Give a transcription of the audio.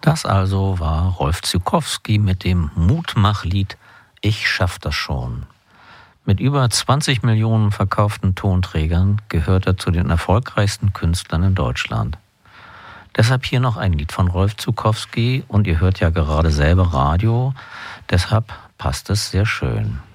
Das also war Rolf Zuckowski mit dem Mutmachlied Ich schaff das schon. Mit über 20 Millionen verkauften Tonträgern gehört er zu den erfolgreichsten Künstlern in Deutschland. Deshalb hier noch ein Lied von Rolf Zuckowski und ihr hört ja gerade selber Radio, deshalb passt es sehr schön.